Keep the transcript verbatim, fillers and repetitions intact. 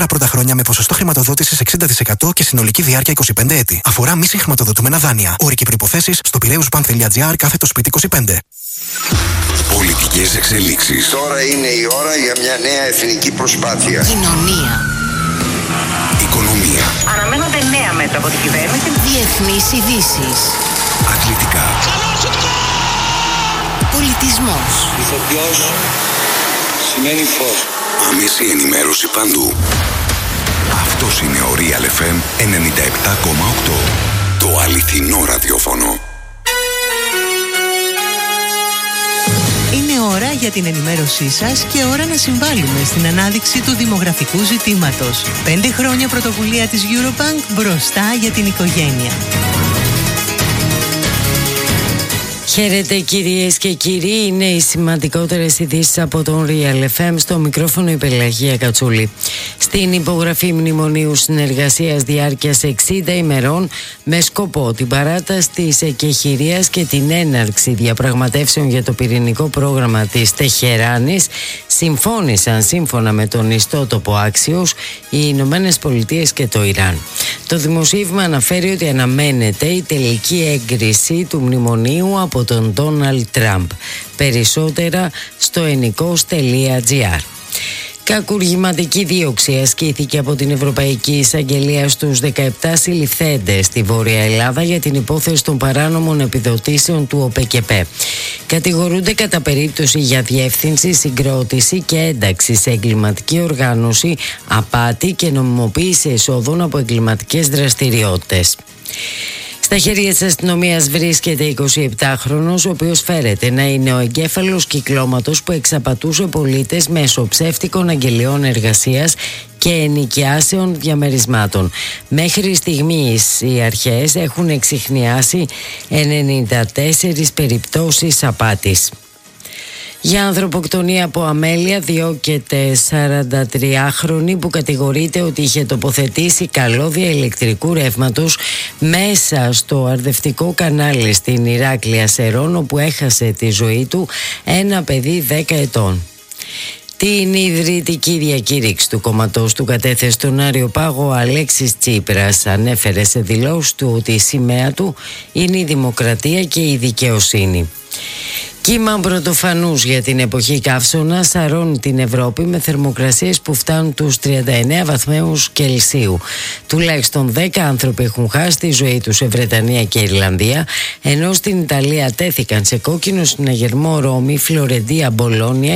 Πρώτα χρόνια με ποσοστό χρηματοδότησης εξήντα τοις εκατό και συνολική διάρκεια είκοσι πέντε έτη. Αφορά μη συγχρηματοδοτούμενα δάνεια. Όροι και προϋποθέσεις στο πειραιούσμπανκ.gr κάθετο σπίτι είκοσι πέντε. Πολιτικές εξελίξεις. Τώρα είναι η ώρα για μια νέα εθνική προσπάθεια. Κοινωνία. Οικονομία. Αναμένονται νέα μέτρα από την κυβέρνηση. Διεθνείς ειδήσεις. Αθλητικά. Πολιτισμός. Ηθοποιός σημαίνει φως. Άμεση ενημέρωση παντού. Αυτός είναι ο Real εφ εμ ενενήντα επτά κόμμα οκτώ. Το αληθινό ραδιόφωνο. Είναι ώρα για την ενημέρωσή σας και ώρα να συμβάλλουμε στην ανάδειξη του δημογραφικού ζητήματος. Πέντε χρόνια πρωτοβουλία της Eurobank μπροστά για την οικογένεια. Χαίρετε κυρίες και κύριοι, είναι οι σημαντικότερες ειδήσεις από τον Real εφ εμ, στο μικρόφωνο η Πελαγία Κατσούλη. Στην υπογραφή μνημονίου συνεργασίας διάρκειας εξήντα ημερών με σκοπό την παράταση της εκεχηρίας και την έναρξη διαπραγματεύσεων για το πυρηνικό πρόγραμμα της Τεχεράνης, συμφώνησαν σύμφωνα με τον ιστότοπο Axios οι Ηνωμένες Πολιτείες και το Ιράν. Το δημοσίευμα αναφέρει ότι αναμένεται η τελική έγκριση του μνημονίου από τον Ντόναλντ Τραμπ. Περισσότερα στο ενικός τελεία τζι άρ. Κακουργηματική δίωξη ασκήθηκε από την Ευρωπαϊκή Εισαγγελία στους δεκαεπτά συλληφθέντες στη Βόρεια Ελλάδα για την υπόθεση των παράνομων επιδοτήσεων του ΟΠΕΚΕΠΕ. Κατηγορούνται κατά περίπτωση για διεύθυνση, συγκρότηση και ένταξη σε εγκληματική οργάνωση, απάτη και νομιμοποίηση εσόδων από εγκληματικές δραστηριότητες. Στα χέρια της αστυνομίας βρίσκεται εικοσιεπτάχρονος, ο οποίος φέρεται να είναι ο εγκέφαλος κυκλώματος που εξαπατούσε πολίτες μέσω ψεύτικων αγγελιών εργασίας και ενοικιάσεων διαμερισμάτων. Μέχρι στιγμής οι αρχές έχουν εξιχνιάσει ενενήντα τέσσερις περιπτώσεις απάτης. Για ανθρωποκτονία από αμέλεια διώκεται σαραντατριάχρονη που κατηγορείται ότι είχε τοποθετήσει καλώδια ηλεκτρικού ρεύματος μέσα στο αρδευτικό κανάλι στην Ηράκλεια Σερών, όπου έχασε τη ζωή του ένα παιδί δέκα ετών. Την ιδρυτική διακήρυξη του κόμματος του κατέθεσε στον Αριοπάγο ο Αλέξης Τσίπρας. Ανέφερε σε δηλώσεις του ότι η σημαία του είναι η δημοκρατία και η δικαιοσύνη. Κύμα πρωτοφανούς για την εποχή καύσωνα σαρώνει την Ευρώπη με θερμοκρασίες που φτάνουν τους τριάντα εννέα βαθμούς Κελσίου. Τουλάχιστον δέκα άνθρωποι έχουν χάσει τη ζωή τους σε Βρετανία και Ιρλανδία, ενώ στην Ιταλία τέθηκαν σε κόκκινο συναγερμό Ρώμη, Φλωρεντία, Μπολόνια